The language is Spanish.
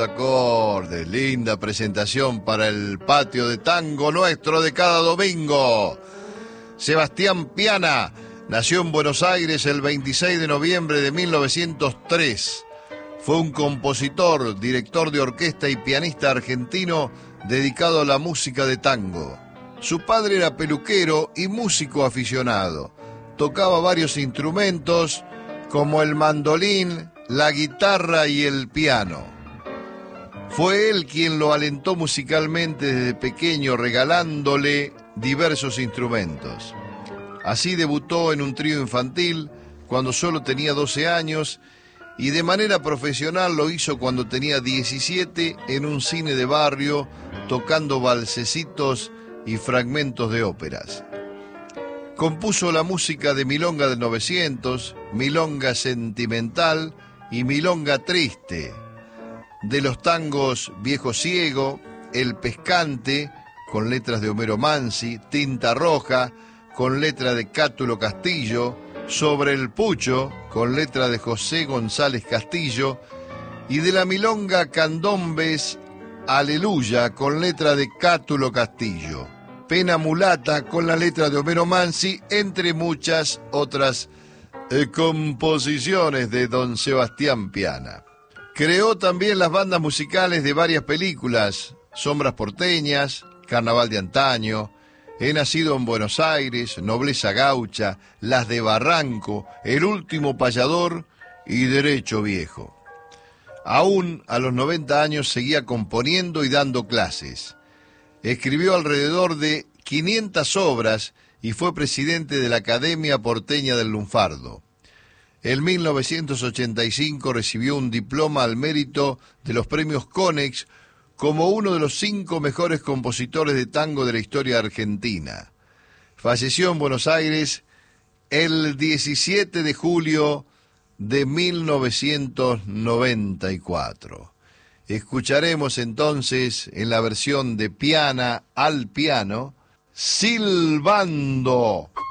Acordes, linda presentación para el patio de tango nuestro de cada domingo. Sebastián Piana nació en Buenos Aires el 26 de noviembre de 1903. Fue un compositor, director de orquesta y pianista argentino dedicado a la música de tango. Su padre era peluquero y músico aficionado. Tocaba varios instrumentos como el mandolín, la guitarra y el piano. Fue él quien lo alentó musicalmente desde pequeño, regalándole diversos instrumentos. Así debutó en un trío infantil cuando solo tenía 12 años y de manera profesional lo hizo cuando tenía 17 en un cine de barrio, tocando valsecitos y fragmentos de óperas. Compuso la música de Milonga del 900, Milonga Sentimental y Milonga Triste, de los tangos Viejo Ciego, El Pescante, con letras de Homero Mansi, Tinta Roja, con letra de Cátulo Castillo, Sobre el Pucho, con letra de José González Castillo, y de la milonga Candombes Aleluya, con letra de Cátulo Castillo, Pena Mulata, con la letra de Homero Mansi, entre muchas otras composiciones de don Sebastián Piana. Creó también las bandas musicales de varias películas: Sombras Porteñas, Carnaval de Antaño, He nacido en Buenos Aires, Nobleza Gaucha, Las de Barranco, El último payador y Derecho Viejo. Aún a los 90 años seguía componiendo y dando clases. Escribió alrededor de 500 obras y fue presidente de la Academia Porteña del Lunfardo. En 1985 recibió un diploma al mérito de los premios Conex como uno de los 5 mejores compositores de tango de la historia argentina. Falleció en Buenos Aires el 17 de julio de 1994. Escucharemos entonces en la versión de Piana al piano, Silbando.